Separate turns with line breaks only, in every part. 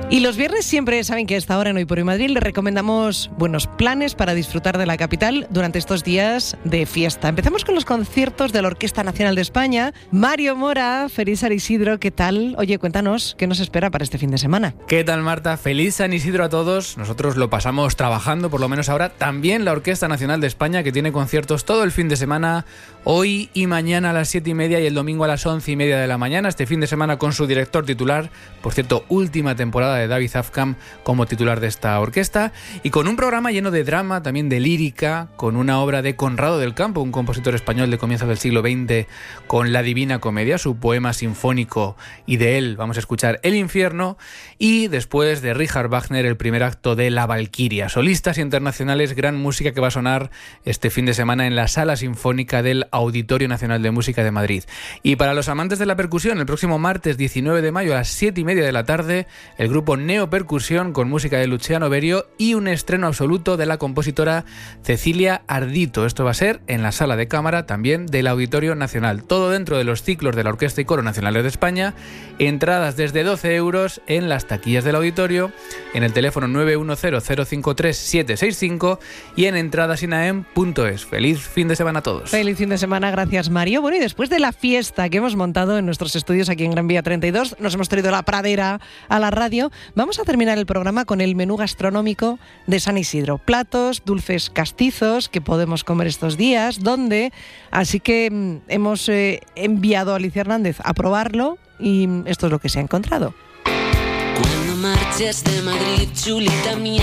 Y los viernes siempre saben que a esta hora en Hoy por Hoy Madrid les recomendamos buenos planes para disfrutar de la capital durante estos días de fiesta. Empezamos con los conciertos de la Orquesta Nacional de España. Mario Mora, feliz San Isidro, ¿qué tal? Oye, cuéntanos, ¿qué nos espera para este fin de semana?
¿Qué tal, Marta? Feliz San Isidro a todos. Nosotros lo pasamos trabajando, por lo menos ahora. También la Orquesta Nacional de España, que tiene conciertos todo el fin de semana, hoy y mañana a las 7:30 y el domingo a las 11:30 de la mañana. Este fin de semana con su director titular, por cierto, última temporada de David Afkam como titular de esta orquesta, y con un programa lleno de drama, también de lírica, con una obra de Conrado del Campo, un compositor español de comienzos del siglo XX, con La Divina Comedia, su poema sinfónico, y de él vamos a escuchar El Infierno, y después de Richard Wagner el primer acto de La Valquiria. Solistas internacionales, gran música que va a sonar este fin de semana en la Sala Sinfónica del Auditorio Nacional de Música de Madrid. Y para los amantes de la percusión, el próximo martes 19 de mayo a las 7:30 de la tarde, el grupo Neopercusión con música de Luciano Berio y un estreno absoluto de la compositora Cecilia Ardito. Esto va a ser en la Sala de Cámara también del Auditorio Nacional. Todo dentro de los ciclos de la Orquesta y Coro Nacionales de España. Entradas desde 12 euros en las taquillas del auditorio, en el teléfono 910-053-765 y en entradasinaem.es. Feliz fin de semana a todos.
Feliz fin de semana, gracias Mario. Bueno, y después de la fiesta que hemos montado en nuestros estudios aquí en Gran Vía 32, nos hemos traído la pradera a la radio. Vamos a terminar el programa con el menú gastronómico de San Isidro. Platos, dulces castizos que podemos comer estos días, ¿dónde? Así que hemos enviado a Alicia Hernández a probarlo y esto es lo que se ha encontrado.
Cuando marches de Madrid, chulita mía,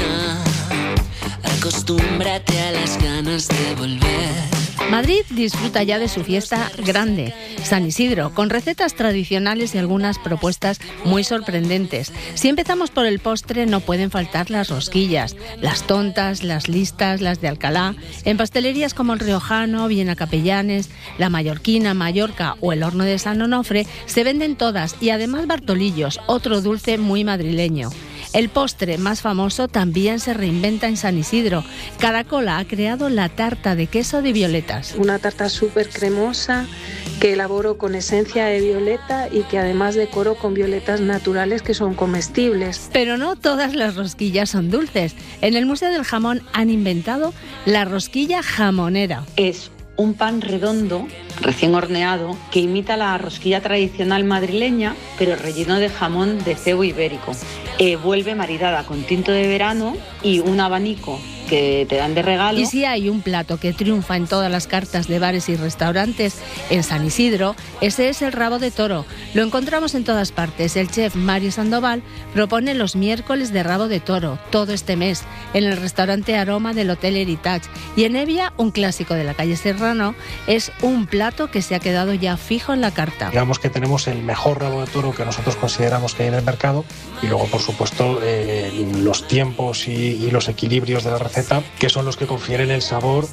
acostúmbrate a las ganas de volver.
Madrid disfruta ya de su fiesta grande, San Isidro, con recetas tradicionales y algunas propuestas muy sorprendentes. Si empezamos por el postre, no pueden faltar las rosquillas, las tontas, las listas, las de Alcalá. En pastelerías como el Riojano, Viena Capellanes, la Mallorquina, Mallorca o el Horno de San Onofre se venden todas, y además Bartolillos, otro dulce muy madrileño. El postre más famoso también se reinventa en San Isidro. Caracola ha creado la tarta de queso de violetas.
Una tarta súper cremosa que elaboro con esencia de violeta y que además decoro con violetas naturales que son comestibles.
Pero no todas las rosquillas son dulces. En el Museo del Jamón han inventado la rosquilla jamonera.
Es un pan redondo, recién horneado, que imita la rosquilla tradicional madrileña, pero relleno de jamón de cebo ibérico. Vuelve maridada con tinto de verano y un abanico que te dan de regalo.
Y si hay un plato que triunfa en todas las cartas de bares y restaurantes en San Isidro, ese es el rabo de toro. Lo encontramos en todas partes. El chef Mario Sandoval propone los miércoles de rabo de toro todo este mes en el restaurante Aroma del Hotel Heritage. Y en Evia, un clásico de la calle Serrano, es un plato que se ha quedado ya fijo en la carta.
Digamos que tenemos el mejor rabo de toro que nosotros consideramos que hay en el mercado, y luego, por supuesto, los tiempos y los equilibrios de la receta, que son los que confieren el sabor,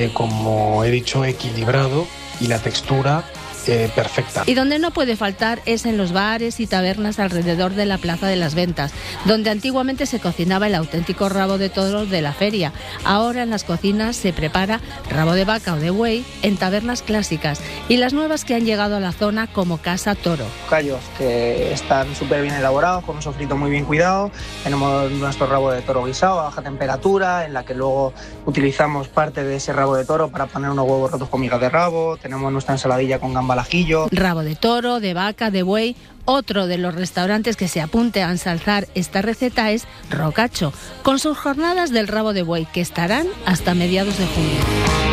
como he dicho, equilibrado, y la textura perfecta.
Y donde no puede faltar es en los bares y tabernas alrededor de la Plaza de las Ventas, donde antiguamente se cocinaba el auténtico rabo de toro de la feria. Ahora en las cocinas se prepara rabo de vaca o de buey en tabernas clásicas, y las nuevas que han llegado a la zona como Casa Toro.
Callos que están súper bien elaborados, con un sofrito muy bien cuidado. Tenemos nuestro rabo de toro guisado a baja temperatura, en la que luego utilizamos parte de ese rabo de toro para poner unos huevos rotos con migas de rabo. Tenemos nuestra ensaladilla con gamba al ajillo.
Rabo de toro, de vaca, de buey. Otro de los restaurantes que se apunte a ensalzar esta receta es Rocacho, con sus jornadas del rabo de buey, que estarán hasta mediados de junio.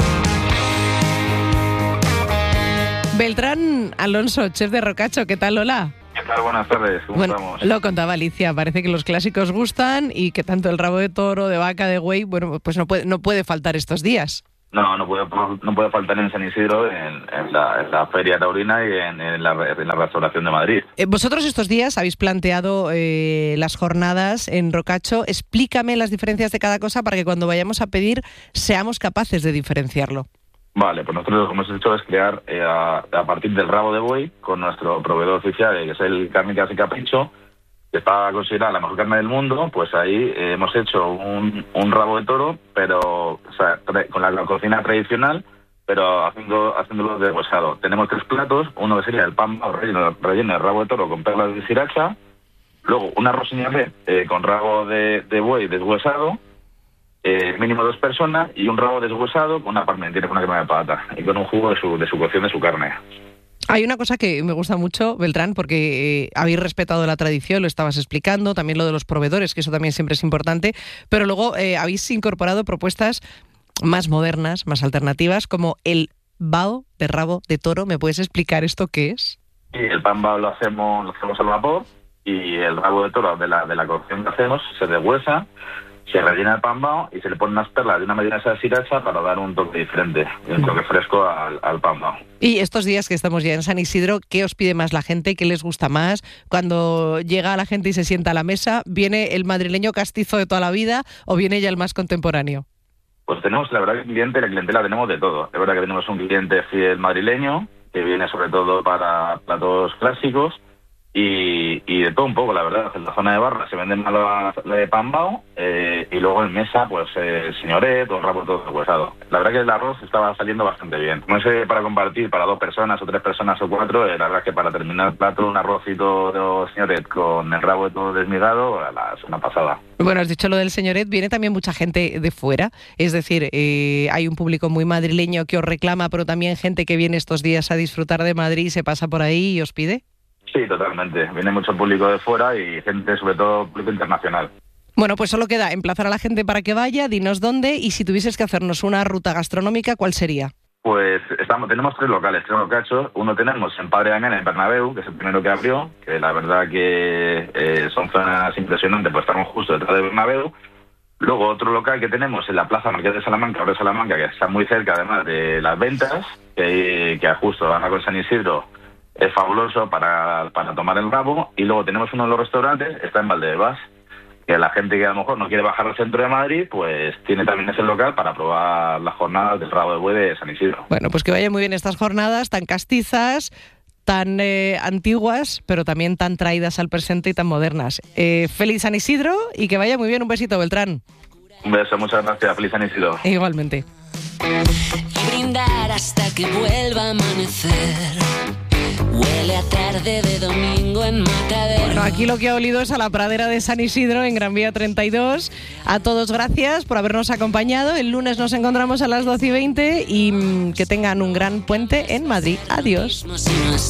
Beltrán Alonso, chef de Rocacho, ¿qué tal? Hola.
¿Qué tal? Buenas tardes, ¿cómo estamos?
Lo contaba Alicia, parece que los clásicos gustan y que tanto el rabo de toro, de vaca, de buey, bueno, pues no puede faltar estos días.
No puede faltar en San Isidro, en la Feria Taurina y en la Restauración de Madrid.
Vosotros estos días habéis planteado las jornadas en Rocacho. Explícame las diferencias de cada cosa para que cuando vayamos a pedir seamos capaces de diferenciarlo.
Vale, pues nosotros lo que hemos hecho es crear a partir del rabo de buey con nuestro proveedor oficial, que es el Cárnicas y Capricho, que está considerada la mejor carne del mundo. Pues ahí hemos hecho un rabo de toro, pero con la cocina tradicional, pero haciéndolo deshuesado. Tenemos 3 platos, uno que sería el pan relleno de rabo de toro con perlas de sriracha, Luego, un arroz señorret con rabo de buey deshuesado, mínimo 2 personas, y un rabo deshuesado con una parmentera, con una crema de pata y con un jugo de su cocción de su carne.
Hay una cosa que me gusta mucho, Beltrán, porque habéis respetado la tradición, lo estabas explicando, también lo de los proveedores, que eso también siempre es importante, pero luego habéis incorporado propuestas más modernas, más alternativas, como el bao de rabo de toro. ¿Me puedes explicar esto qué es?
Y el pan bao lo hacemos al vapor, y el rabo de toro de la cocción que hacemos se deshuesa, se rellena el pan bao y se le ponen unas perlas de una mayonesa de sriracha para dar un toque diferente, un toque fresco al pan bao.
Y estos días que estamos ya en San Isidro, ¿qué os pide más la gente? ¿Qué les gusta más? Cuando llega la gente y se sienta a la mesa, ¿viene el madrileño castizo de toda la vida o viene ya el más contemporáneo?
Pues tenemos, la verdad, la clientela tenemos de todo. Es verdad que tenemos un cliente fiel madrileño, que viene sobre todo para platos clásicos, y de todo un poco, la verdad. En la zona de barra se venden más la de pan bao, y luego en mesa, pues señoret o rabo todo deshuesado. La verdad que el arroz estaba saliendo bastante bien. No sé, para compartir para 2 personas o 3 personas o 4, la verdad es que para terminar el plato, un arrocito de señoret con el rabo todo desmigado, es una pasada.
Bueno, has dicho lo del señoret, viene también mucha gente de fuera, es decir, hay un público muy madrileño que os reclama, pero también gente que viene estos días a disfrutar de Madrid y se pasa por ahí y os pide.
Sí, totalmente. Viene mucho público de fuera y gente, sobre todo, público internacional.
Bueno, pues solo queda emplazar a la gente para que vaya, dinos dónde, y si tuvieses que hacernos una ruta gastronómica, ¿cuál sería?
Pues tenemos 3 locales, 3 locachos. Uno tenemos en Padre Damián, en Bernabéu, que es el primero que abrió, que la verdad que son zonas impresionantes, pues estamos justo detrás de Bernabéu. Luego otro local que tenemos en la Plaza Marqués de Salamanca, ahora Salamanca, que está muy cerca además de las ventas, que justo van con San Isidro. Es fabuloso para tomar el rabo. Y luego tenemos uno de los restaurantes, está en Valdebebas, que la gente que a lo mejor no quiere bajar al centro de Madrid, pues tiene también ese local para probar las jornadas del rabo de buey de San Isidro.
Bueno, pues que vayan muy bien estas jornadas tan castizas, tan antiguas, pero también tan traídas al presente y tan modernas. Feliz San Isidro y que vaya muy bien. Un besito, Beltrán.
Un beso, muchas gracias. Feliz San Isidro.
Igualmente.
Y brindar hasta que vuelva a amanecer. Huele a tarde de domingo en Matadero.
Bueno, aquí lo que ha olido es a la pradera de San Isidro en Gran Vía 32. A todos gracias por habernos acompañado. El lunes nos encontramos a las 12:20 y que tengan un gran puente en Madrid. Adiós.